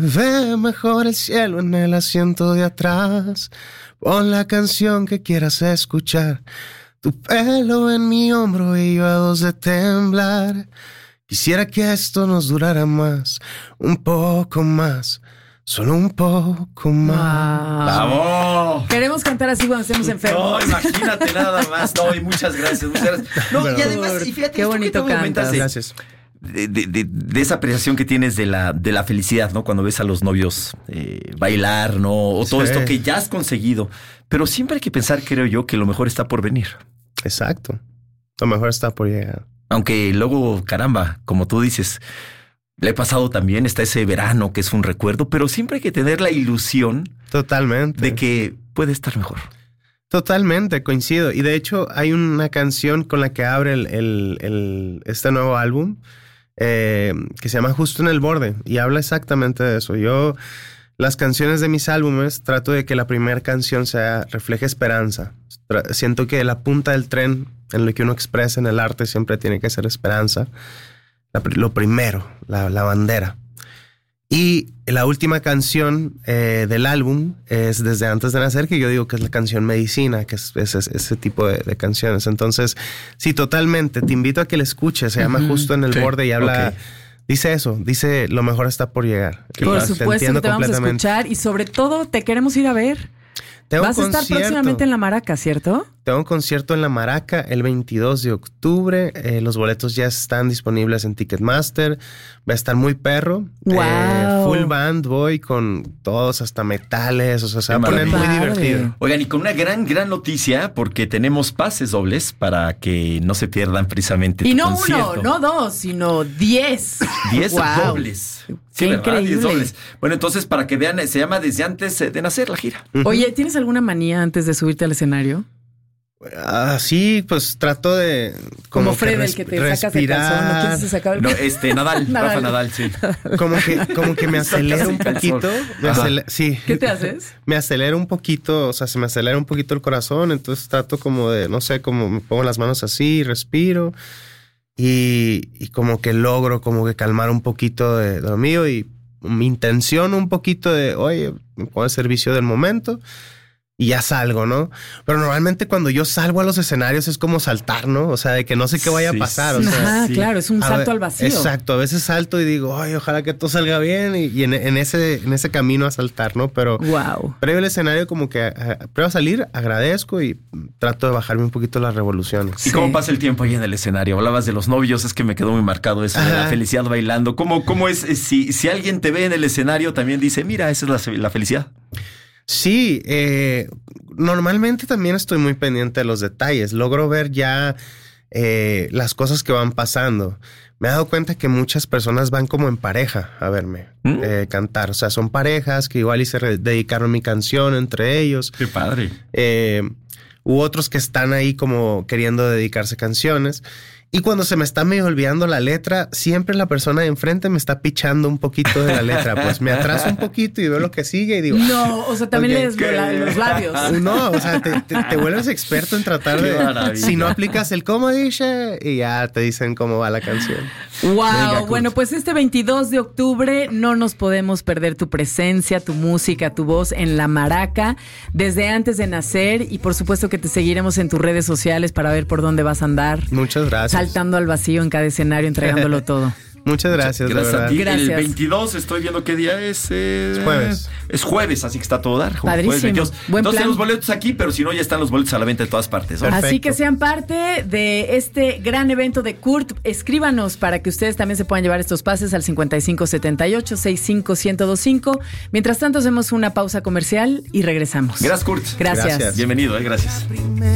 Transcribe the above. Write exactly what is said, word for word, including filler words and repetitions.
Ve mejor el cielo en el asiento de atrás. Pon la canción que quieras escuchar. Tu pelo en mi hombro y yo a dos de temblar. Quisiera que esto nos durara más, un poco más, solo un poco más. ¡Vamos! Queremos cantar así cuando estemos enfermos. No, imagínate nada más. No, y muchas gracias, muchas gracias. No, y además, y fíjate, qué bonito cantas. De, Gracias. De, de, de, de esa apreciación que tienes de la, de la felicidad, ¿no? Cuando ves a los novios eh, bailar, ¿no? O todo Sí. esto que ya has conseguido. Pero siempre hay que pensar, creo yo, que lo mejor está por venir. Exacto. Lo mejor está por llegar. Aunque luego, caramba, como tú dices, le he pasado también, está ese verano que es un recuerdo, pero siempre hay que tener la ilusión Totalmente. de que puede estar mejor. Totalmente, coincido. Y de hecho hay una canción con la que abre el, el, el, este nuevo álbum eh, que se llama Justo en el Borde y habla exactamente de eso. Yo, las canciones de mis álbumes, trato de que la primera canción sea, refleje esperanza. Tra- siento que la punta del tren en lo que uno expresa en el arte siempre tiene que ser esperanza. La, lo primero, la, la bandera. Y la última canción eh, del álbum es Desde Antes de Nacer, que yo digo que es la canción medicina, que es, es, es ese tipo de, de canciones. Entonces, sí, totalmente. Te invito a que la escuches. Se llama Uh-huh. Justo en el Sí, Borde y habla... ok. Dice eso, dice lo mejor está por llegar. Por Te supuesto que entiendo te vamos a completamente. escuchar y sobre todo te queremos ir a ver. Tengo Vas a estar concierto. próximamente en La Maraca, ¿cierto? Tengo un concierto en La Maraca el veintidós de octubre. Eh, los boletos ya están disponibles en Ticketmaster. Va a estar muy perro. Wow. Eh, full band, voy con todos, hasta metales. O sea, se va a Qué poner muy maravilla. divertido. Oigan, y con una gran, gran noticia, porque tenemos pases dobles para que no se pierdan precisamente Y tu no concierto. uno, no dos, sino diez. Diez Wow. dobles. Qué Sí, ¿verdad? Diez increíble. dobles. Bueno, entonces, para que vean, se llama Desde Antes de Nacer la gira. Oye, ¿tienes alguna manía antes de subirte al escenario? Ah, sí, pues trato de... Como, que Fred, el res- que te sacas el respirar. calzón. ¿No quieres sacar el No, este, Nadal, Nadal. Rafa Nadal, sí. Como que, como que me acelera un Sacas el poquito. calzón. Me Ajá. acele- sí. ¿Qué te haces? Me acelera un poquito, o sea, se me acelera un poquito el corazón, entonces trato como de, no sé, como me pongo las manos así, respiro y, y como que logro como que calmar un poquito de, de lo mío y mi intención un poquito de, oye, me pongo al servicio del momento y ya salgo, ¿no? Pero normalmente cuando yo salgo a los escenarios es como saltar, ¿no? O sea, de que no sé qué vaya Sí, a pasar. sí. O sea, Ajá, sí. claro, es un a salto ver, al vacío. Exacto, a veces salto y digo, ay, ojalá que todo salga bien y, y en, en ese, en ese camino a saltar, ¿no? Pero Wow. previo al escenario como que eh, previo a salir, agradezco y trato de bajarme un poquito las revoluciones. ¿Y cómo Sí. pasa el tiempo ahí en el escenario? Hablabas de los novios, es que me quedó muy marcado eso de la Ajá. felicidad bailando. ¿Cómo, cómo es? eh, Si, si alguien te ve en el escenario, también dice, mira, esa es la, la felicidad. Sí, eh, normalmente también estoy muy pendiente de los detalles. Logro ver ya eh, las cosas que van pasando. Me he dado cuenta que muchas personas van como en pareja a verme ¿Mm? eh, cantar. O sea, son parejas que igual y se re- dedicaron mi canción entre ellos. Qué padre. Eh, u otros que están ahí como queriendo dedicarse canciones. Y cuando se me está medio olvidando la letra, siempre la persona de enfrente me está pichando un poquito de la letra. Pues me atraso un poquito y veo lo que sigue y digo... No, o sea, también Ok, lees ¿qué? la- los labios. No, o sea, te, te, te vuelves experto en tratar Qué de... maravilla. Si no aplicas el cómo dice y ya te dicen cómo va la canción. Wow, Venga, Kurt. bueno, pues este veintidós de octubre no nos podemos perder tu presencia, tu música, tu voz en La Maraca desde antes de nacer y por supuesto que te seguiremos en tus redes sociales para ver por dónde vas a andar, Muchas gracias. saltando al vacío en cada escenario, entregándolo todo. Muchas gracias, de Gracias a verdad. ti. Gracias. El veintidós, estoy viendo qué día es. eh, Es jueves. Es jueves, así que está a todo dar. Padrísimo. Jueves veintidós. Buen Entonces plan. los boletos aquí, pero si no, ya están los boletos a la venta de todas partes, ¿no? Perfecto. Así que sean parte de este gran evento de Kurt. Escríbanos para que ustedes también se puedan llevar estos pases al cincuenta y cinco setenta y ocho, sesenta y cinco, ciento veinticinco. Mientras tanto, hacemos una pausa comercial y regresamos. Gracias, Kurt. Gracias. Gracias. Bienvenido, eh, gracias.